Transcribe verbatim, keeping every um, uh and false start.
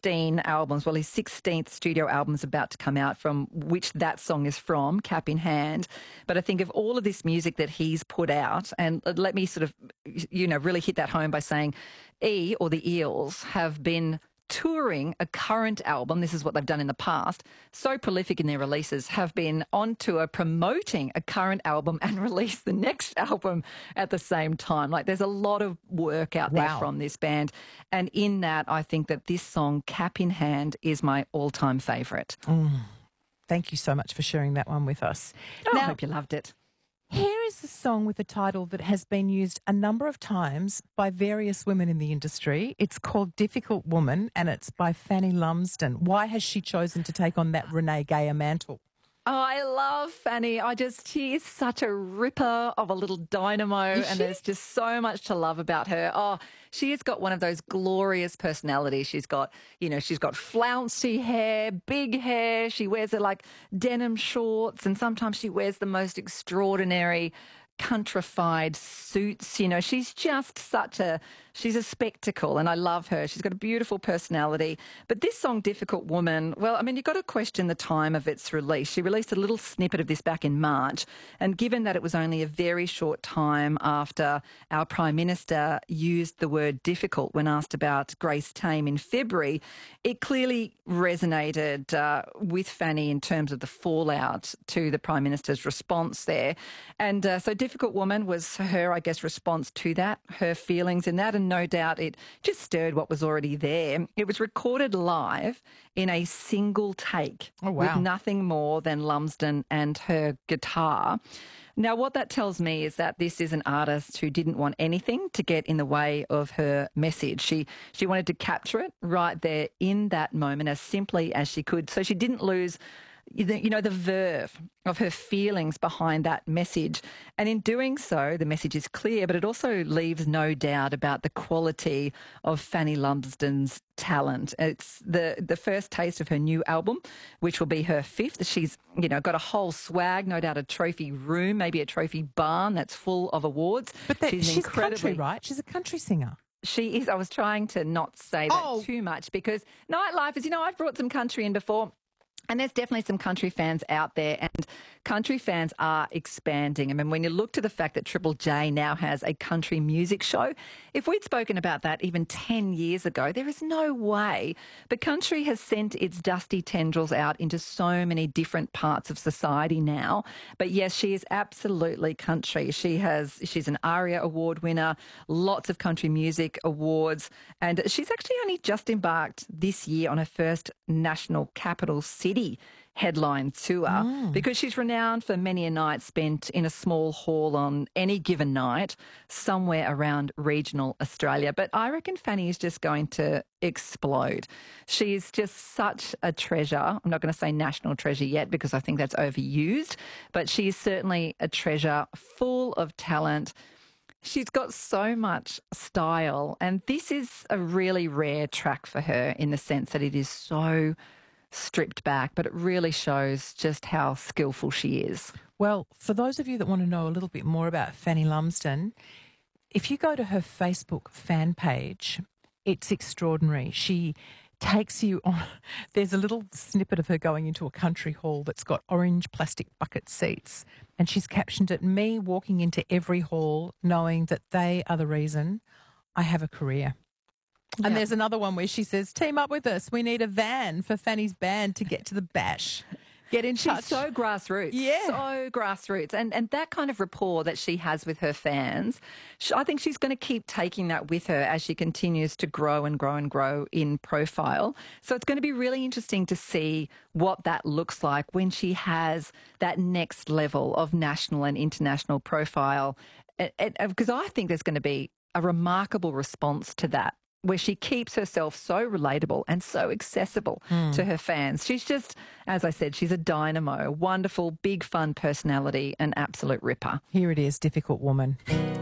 sixteen albums. Well, his sixteenth studio album is about to come out, from which that song is from, Cap in Hand. But I think of all of this music that he's put out, and let me sort of, you know, really hit that home by saying E, or the Eels, have been touring a current album. This is what they've done in the past. So prolific in their releases, have been on tour promoting a current album and release the next album at the same time. Like, there's a lot of work out there Wow. from this band. And in that, I think that this song, Cap in Hand, is my all-time favourite. Mm. Thank you so much for sharing that one with us. Oh, now, I hope you loved it. here is a song with a title that has been used a number of times by various women in the industry. It's called Difficult Woman, and it's by Fanny Lumsden. Why has she chosen to take on that Renee Geyer mantle? Oh, I love Fanny. I just, she is such a ripper of a little dynamo, Is and she? there's just so much to love about her. Oh, she has got one of those glorious personalities. She's got, you know, she's got flouncy hair, big hair. She wears her like denim shorts, and sometimes she wears the most extraordinary countrified suits. You know, she's just such a, she's a spectacle, and I love her. She's got a beautiful personality. But this song, Difficult Woman, well, I mean, you've got to question the time of its release. She released a little snippet of this back in March, and given that it was only a very short time after our Prime Minister used the word difficult when asked about Grace Tame in February, it clearly resonated uh, with Fanny in terms of the fallout to the Prime Minister's response there. And uh, so Difficult Woman was her, I guess, response to that, her feelings in that, and no doubt it just stirred what was already there. It was recorded live in a single take, Oh, wow. with nothing more than Lumsden and her guitar. Now, what that tells me is that this is an artist who didn't want anything to get in the way of her message. She she wanted to capture it right there in that moment as simply as she could. So she didn't lose, you know, the verve of her feelings behind that message. And in doing so, the message is clear, but it also leaves no doubt about the quality of Fanny Lumsden's talent. It's the, the first taste of her new album, which will be her fifth. She's, you know, got a whole swag, no doubt a trophy room, maybe a trophy barn that's full of awards. But that, she's, incredibly country, right? She's a country singer. She is. I was trying to not say that Oh. too much, because nightlife is, you know, I've brought some country in before. And there's definitely some country fans out there, and country fans are expanding. I mean, when you look to the fact that Triple J now has a country music show, if we'd spoken about that even ten years ago, there is no way. But country has sent its dusty tendrils out into so many different parts of society now. But yes, she is absolutely country. She has, she's an ARIA Award winner, lots of country music awards, and she's actually only just embarked this year on her first national capital city headline tour, Mm. because she's renowned for many a night spent in a small hall on any given night somewhere around regional Australia. But I reckon Fanny is just going to explode. She's just such a treasure. I'm not going to say national treasure yet, because I think that's overused, but she is certainly a treasure, full of talent. She's got so much style, and this is a really rare track for her in the sense that it is so stripped back, but it really shows just how skillful she is. Well, for those of you that want to know a little bit more about Fanny Lumsden, if you go to her Facebook fan page, it's extraordinary. She takes you on. There's a little snippet of her going into a country hall that's got orange plastic bucket seats, and she's captioned it, "Me walking into every hall knowing that they are the reason I have a career." And Yeah. there's another one where she says, "Team up with us. We need a van for Fanny's band to get to the bash. Get in touch." She's so grassroots. Yeah. So grassroots. And and that kind of rapport that she has with her fans, sh I think she's going to keep taking that with her as she continues to grow and grow and grow in profile. So it's going to be really interesting to see what that looks like when she has that next level of national and international profile. Because I think there's going to be a remarkable response to that, where she keeps herself so relatable and so accessible Mm. to her fans. She's just, as I said, she's a dynamo, a wonderful, big, fun personality, an absolute ripper. Here it is, Difficult Woman.